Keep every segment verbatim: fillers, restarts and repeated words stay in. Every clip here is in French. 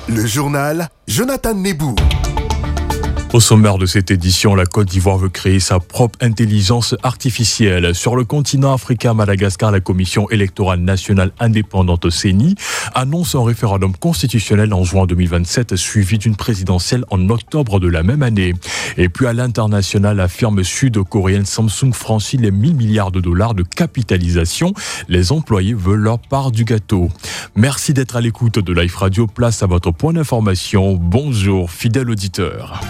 Le journal Jonathan Nebou. Au sommaire de cette édition, la Côte d'Ivoire veut créer sa propre intelligence artificielle. Sur le continent africain, Madagascar, la Commission électorale nationale indépendante C E N I annonce un référendum constitutionnel en juin deux mille vingt-sept, suivi d'une présidentielle en octobre de la même année. Et puis à l'international, la firme sud-coréenne Samsung franchit les mille milliards de dollars de capitalisation. Les employés veulent leur part du gâteau. Merci d'être à l'écoute de Life Radio. Place à votre point d'information. Bonjour, fidèle auditeur.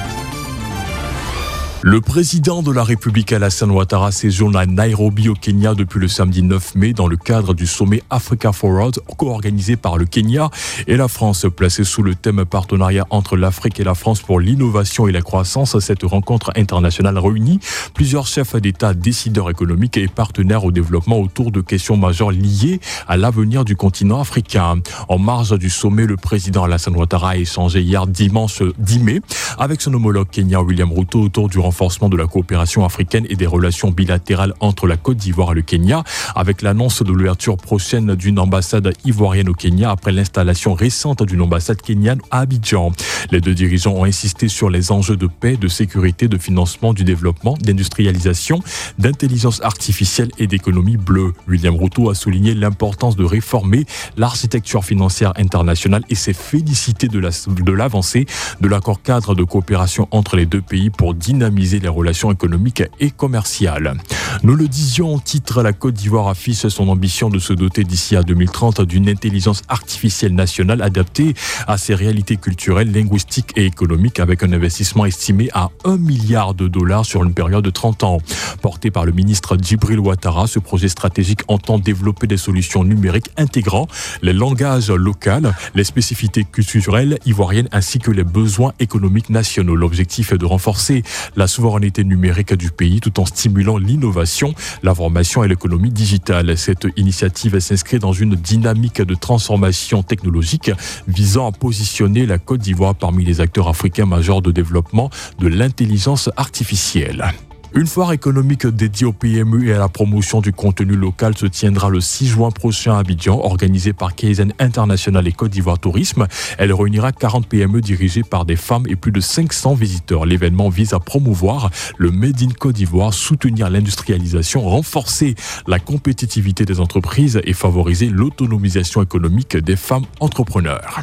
Le président de la République Alassane Ouattara séjourne à Nairobi au Kenya depuis le samedi neuf mai dans le cadre du sommet Africa Forward co-organisé par le Kenya et la France. Placée sous le thème partenariat entre l'Afrique et la France pour l'innovation et la croissance, cette rencontre internationale réunit plusieurs chefs d'État, décideurs économiques et partenaires au développement autour de questions majeures liées à l'avenir du continent africain. En marge du sommet, le président Alassane Ouattara a échangé hier dimanche dix mai avec son homologue kenyan William Ruto autour du renforcement de la coopération africaine et des relations bilatérales entre la Côte d'Ivoire et le Kenya, avec l'annonce de l'ouverture prochaine d'une ambassade ivoirienne au Kenya après l'installation récente d'une ambassade kenyane à Abidjan. Les deux dirigeants ont insisté sur les enjeux de paix, de sécurité, de financement du développement, d'industrialisation, d'intelligence artificielle et d'économie bleue. William Ruto a souligné l'importance de réformer l'architecture financière internationale et s'est félicité de, la, de l'avancée de l'accord cadre de coopération entre les deux pays pour dynamiser les relations économiques et commerciales. Nous le disions en titre, la Côte d'Ivoire affiche son ambition de se doter d'ici à deux mille trente d'une intelligence artificielle nationale adaptée à ses réalités culturelles, linguistiques et économiques avec un investissement estimé à un milliard de dollars sur une période de trente ans. Porté par le ministre Djibril Ouattara, ce projet stratégique entend développer des solutions numériques intégrant les langages locaux, les spécificités culturelles ivoiriennes ainsi que les besoins économiques nationaux. L'objectif est de renforcer la souveraineté numérique du pays tout en stimulant l'innovation, la formation et l'économie digitale. Cette initiative s'inscrit dans une dynamique de transformation technologique visant à positionner la Côte d'Ivoire parmi les acteurs africains majeurs de développement de l'intelligence artificielle. Une foire économique dédiée aux P M E et à la promotion du contenu local se tiendra le six juin prochain à Abidjan, organisée par Kaizen International et Côte d'Ivoire Tourisme. Elle réunira quarante P M E dirigées par des femmes et plus de cinq cents visiteurs. L'événement vise à promouvoir le Made in Côte d'Ivoire, soutenir l'industrialisation, renforcer la compétitivité des entreprises et favoriser l'autonomisation économique des femmes entrepreneurs.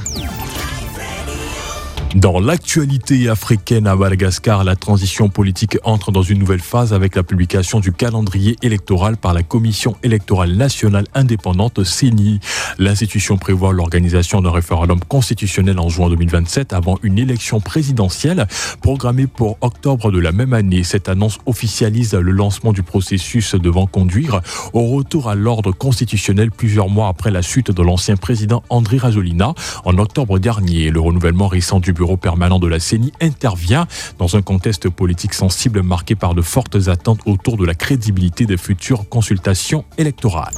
Dans l'actualité africaine à Madagascar, la transition politique entre dans une nouvelle phase avec la publication du calendrier électoral par la Commission électorale nationale indépendante C E N I. L'institution prévoit l'organisation d'un référendum constitutionnel en juin deux mille vingt-sept avant une élection présidentielle programmée pour octobre de la même année. Cette annonce officialise le lancement du processus devant conduire au retour à l'ordre constitutionnel plusieurs mois après la chute de l'ancien président Andry Rajoelina en octobre dernier. Le renouvellement récent du bureau permanent de la C E N I intervient dans un contexte politique sensible marqué par de fortes attentes autour de la crédibilité des futures consultations électorales.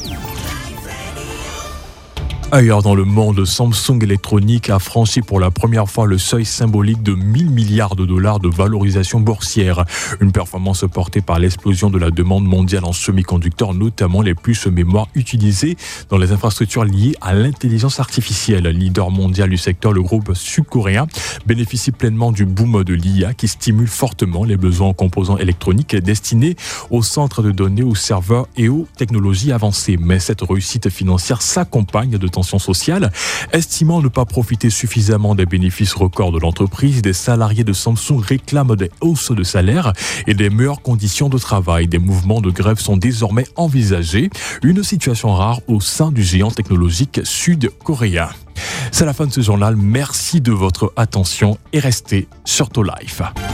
Ailleurs dans le monde, Samsung Electronics a franchi pour la première fois le seuil symbolique de mille milliards de dollars de valorisation boursière. Une performance portée par l'explosion de la demande mondiale en semi-conducteurs, notamment les puces mémoire utilisées dans les infrastructures liées à l'intelligence artificielle. Leader mondial du secteur, le groupe sud-coréen bénéficie pleinement du boom de l'I A qui stimule fortement les besoins en composants électroniques destinés aux centres de données, aux serveurs et aux technologies avancées. Mais cette réussite financière s'accompagne de sociale, estimant ne pas profiter suffisamment des bénéfices records de l'entreprise, des salariés de Samsung réclament des hausses de salaire et des meilleures conditions de travail. Des mouvements de grève sont désormais envisagés, une situation rare au sein du géant technologique sud-coréen. C'est la fin de ce journal, merci de votre attention et restez sur To Life.